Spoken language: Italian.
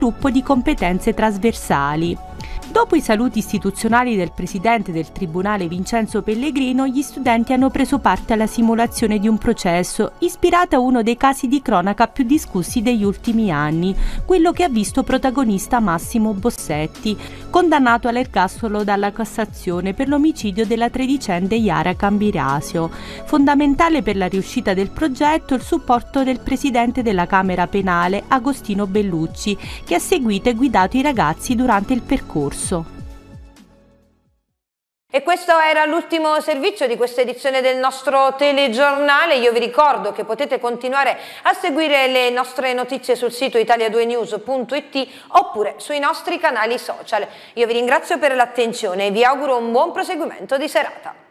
sviluppo di competenze trasversali. Dopo i saluti istituzionali del presidente del Tribunale Vincenzo Pellegrino, gli studenti hanno preso parte alla simulazione di un processo ispirata a uno dei casi di cronaca più discussi degli ultimi anni, quello che ha visto protagonista Massimo Bossetti, condannato all'ergastolo dalla Cassazione per l'omicidio della tredicenne Yara Cambirasio. Fondamentale per la riuscita del progetto il supporto del presidente della Camera Penale, Agostino Bellucci, che ha seguito e guidato i ragazzi durante il percorso. E questo era l'ultimo servizio di questa edizione del nostro telegiornale. Io vi ricordo che potete continuare a seguire le nostre notizie sul sito italia2news.it oppure sui nostri canali social. Io vi ringrazio per l'attenzione e vi auguro un buon proseguimento di serata.